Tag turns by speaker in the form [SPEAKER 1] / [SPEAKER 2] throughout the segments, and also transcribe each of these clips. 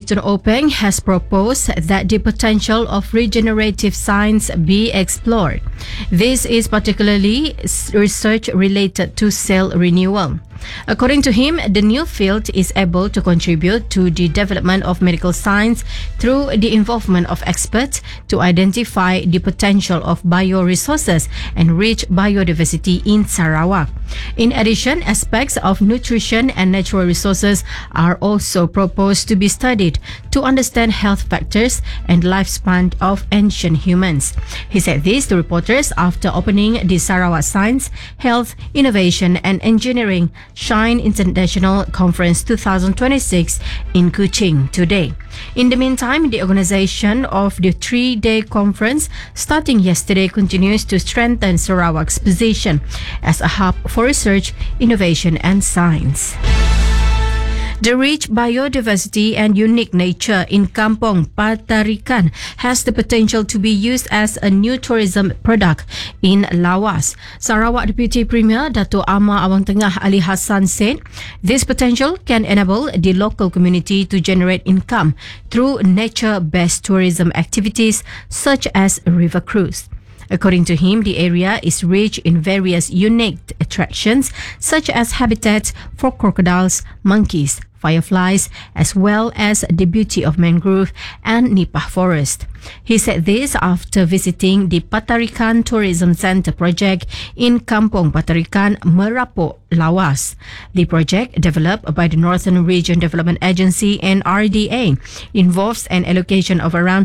[SPEAKER 1] Tun Openg has proposed that the potential of regenerative science be explored. This is particularly research related to cell renewal. According to him, the new field is able to contribute to the development of medical science through the involvement of experts to identify the potential of bioresources and rich biodiversity in Sarawak. In addition, aspects of nutrition and natural resources are also proposed to be studied to understand health factors and lifespan of ancient humans. He said this to reporters after opening the Sarawak Science, Health, Innovation and Engineering Shine International Conference 2026 in Kuching today. In the meantime, the organization of the 3-day conference starting yesterday continues to strengthen Sarawak's position as a hub for research, innovation and science. The rich biodiversity and unique nature in Kampong Patarikan has the potential to be used as a new tourism product in Lawas. Sarawak Deputy Premier Dato' Amar Awang Tengah Ali Hassan said this potential can enable the local community to generate income through nature-based tourism activities such as river cruise. According to him, the area is rich in various unique attractions such as habitats for crocodiles, monkeys, fireflies, as well as the beauty of mangrove and nipah forest. He said this after visiting the Patarikan Tourism Centre project in Kampong Patarikan, Merapok, Lawas. The project, developed by the Northern Region Development Agency and RDA, involves an allocation of around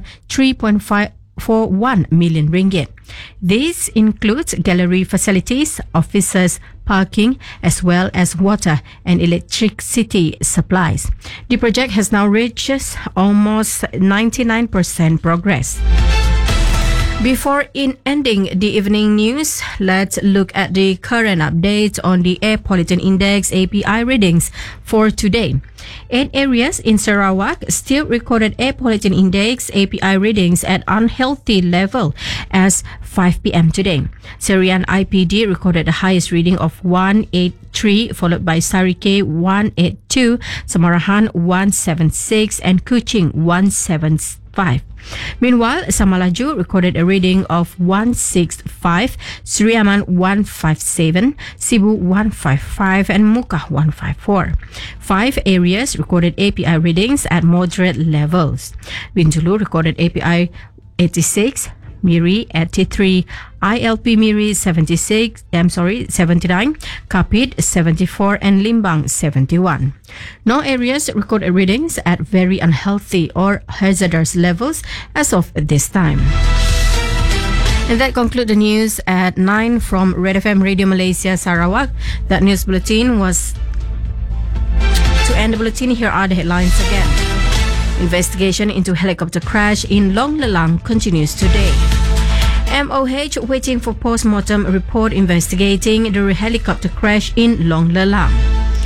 [SPEAKER 1] 3.41 million ringgit. This includes gallery facilities, offices, parking, as well as water and electricity supplies. The project has now reached almost 99% progress. Before ending the evening news, let's look at the current update on the Air Pollution Index API readings for today. 8 areas in Sarawak still recorded Air Pollution Index API readings at unhealthy level as 5 p.m. today. Serian IPD recorded the highest reading of 183, followed by Sarike 182, Samarahan 176, and Kuching 175. Meanwhile, Samalaju recorded a reading of 165, Suriaman 157, Cebu 155, and Muka 154. 5 areas recorded API readings at moderate levels. Bintulu recorded API 86, Miri 83, ILP Miri 79, Kapit 74, and Limbang 71. No areas recorded readings at very unhealthy or hazardous levels as of this time. And that concludes the news at 9 from Red FM Radio Malaysia Sarawak. That news bulletin was to end the bulletin. Here are the headlines again. Investigation into helicopter crash in Long Lelang continues today. MOH waiting for post-mortem report investigating the helicopter crash in Long Lelang.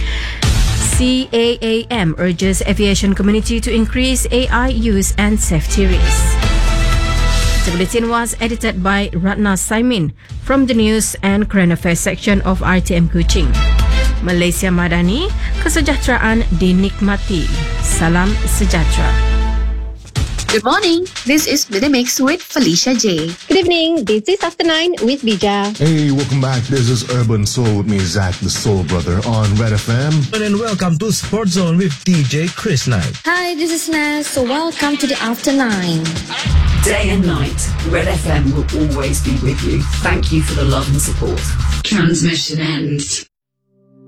[SPEAKER 1] CAAM urges aviation community to increase AI use and safety risks. The bulletin was edited by Ratna Saimin from the News and Current Affairs section of RTM Kuching. Malaysia Madani, kesejahteraan dinikmati. Salam sejahtera.
[SPEAKER 2] Good morning. This is The Mix with Felicia J.
[SPEAKER 3] Good evening. This is After 9 with Bija.
[SPEAKER 4] Hey, welcome back. This is Urban Soul with me, Zach the Soul Brother on Red FM.
[SPEAKER 5] And welcome to Sports Zone with DJ Chris Knight.
[SPEAKER 6] Hi, this is Naz. So welcome to the After 9.
[SPEAKER 7] Day and night, Red FM will always be with you. Thank you for the love and support. Transmission ends.